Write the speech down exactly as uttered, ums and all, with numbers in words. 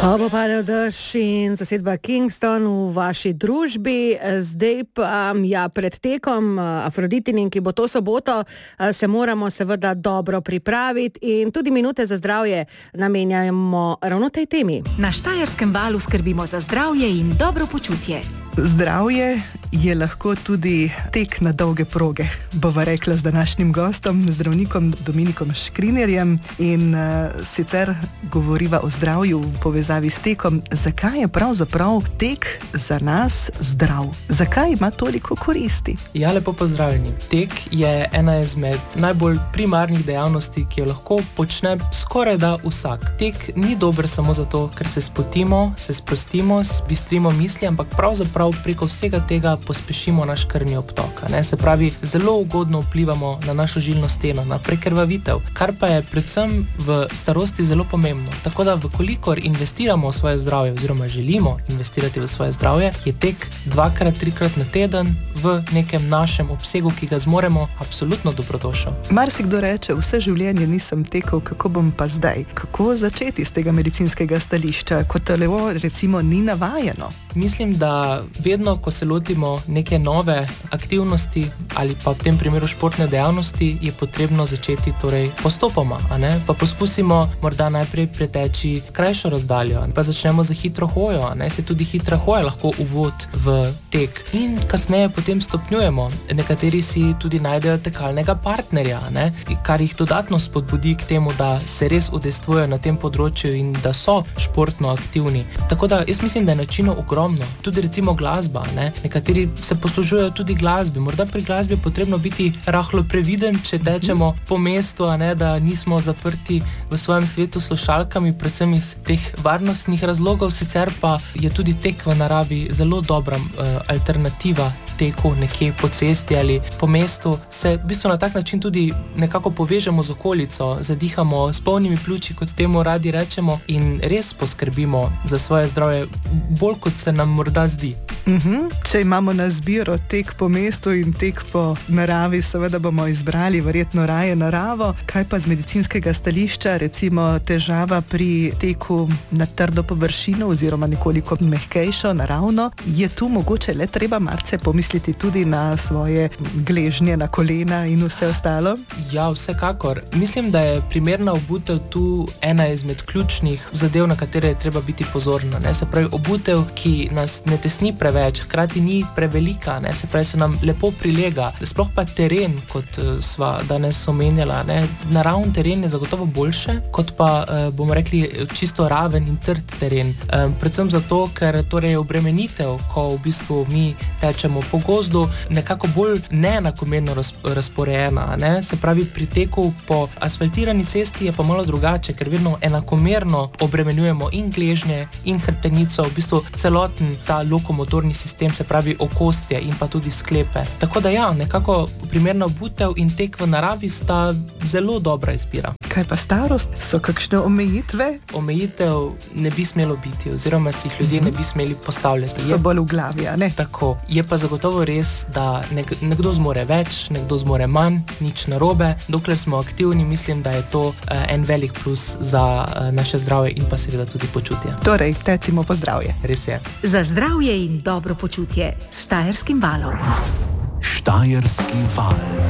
Bo padel dež in zasedba Kingston v vaši družbi. Zdaj pa, ja, pred tekom Afroditinim, ki bo to soboto, se moramo seveda dobro pripraviti in tudi minute za zdravje namenjamo ravno tej temi. Na Štajerskem valu skrbimo za zdravje in dobro počutje. Zdravje je lahko tudi tek na dolge proge, bova rekla z današnjim gostom, zdravnikom Dominikom Škrinjarjem, in uh, sicer govoriva o zdravju v povezavi s tekom. Zakaj je pravzaprav tek za nas zdrav? Zakaj ima toliko koristi? Ja, lepo pozdravljeni. Tek je ena izmed najbolj primarnih dejavnosti, ki jo lahko počne skoraj da vsak. Tek ni dober samo zato, ker se spotimo, se sprostimo, zbistrimo misli, ampak pravzaprav preko vsega tega pospešimo naš krvni obtok. Ne? Se pravi, zelo ugodno vplivamo na našo žilno steno, na prekrvavitev, kar pa je predvsem v starosti zelo pomembno. Tako da, vkolikor investiramo v svoje zdravje oziroma želimo investirati v svoje zdravje, je tek dvakrat, trikrat na teden v nekem našem obsegu, ki ga zmoremo, absolutno dobrodošel. Marsikdo reče, vse življenje nisem tekel, kako bom pa zdaj? Kako začeti z tega medicinskega stališča, ko telo recimo ni navajeno? Mislim, da vedno, ko se lotimo neke nove aktivnosti ali pa v tem primeru športne dejavnosti, je potrebno začeti torej postopoma, a ne? Pa poskusimo morda najprej preteči krajšo razdaljo, pa začnemo z hitro hojo, a ne? Se tudi hitra hoja lahko uvod v tek in kasneje potem stopnjujemo. Nekateri si tudi najdejo tekalnega partnerja, a ne? Kar jih dodatno spodbudi k temu, da se res udejstvujejo na tem področju in da so športno aktivni. Tako da jaz mislim, da je načinov ogromno. Tudi recimo glasba, ne? Nekateri se poslužujejo tudi glasbe. Morda pri glasbi je potrebno biti rahlo previden, če tečemo po mestu, a ne, da nismo zaprti v svojem svetu s slušalkami, predvsem iz teh varnostnih razlogov. Sicer pa je tudi tek v naravi zelo dobra uh, alternativa teku nekje po cesti ali po mestu. Se v bistvu na tak način tudi nekako povežemo z okolico, zadihamo s polnimi pljuči, kot temu radi rečemo, in res poskrbimo za svoje zdravje bolj, kot se nam morda zdi. Uhum. Če imamo na zbiro tek po mestu in tek po naravi, seveda bomo izbrali verjetno raje naravo. Kaj pa z medicinskega stališča, recimo težava pri teku na trdo površino oziroma nekoliko mehkejšo, naravno? Je tu mogoče le treba marce pomisliti tudi na svoje gležnje, na kolena in vse ostalo? Ja, vsekakor. Mislim, da je primerna obutev tu ena izmed ključnih zadev, na katere je treba biti pozorna. Ne? Se pravi, obutev, ki nas ne tesni preveč, hkrati ni prevelika, ne? Se pravi, se nam lepo prilega. Sploh pa teren, kot uh, sva danes omenjala, ne? Naravni teren je zagotovo boljše, kot pa, uh, bomo rekli, čisto raven in trd teren. Um, predvsem zato, ker torej je obremenitev, ko v bistvu mi tečemo po gozdu, nekako bolj neenakomerno raz, razporejena. Ne? Se pravi, pri teku po asfaltirani cesti je pa malo drugače, ker vedno enakomerno obremenjujemo in gležnje, in hrbtenico, v bistvu celoten ta lokomotorni sistem, se pravi okostje in pa tudi sklepe. Tako da ja, nekako primerna obutev in tek v naravi sta zelo dobra izbira. Kaj pa starost? So kakšne omejitve? Omejitev ne bi smelo biti, oziroma si jih ljudje ne bi smeli postavljati. So bolj v glavi, a ne? Tako. Je pa zagotovo res, da nek- nekdo zmore več, nekdo zmore manj, nič narobe. Dokler smo aktivni, mislim, da je to uh, en velik plus za uh, naše zdravje in pa seveda tudi počutje. Torej, tecimo po zdravje. Res je. Za zdravje in dobro počutje s Štajerskim valom. Štajerski val.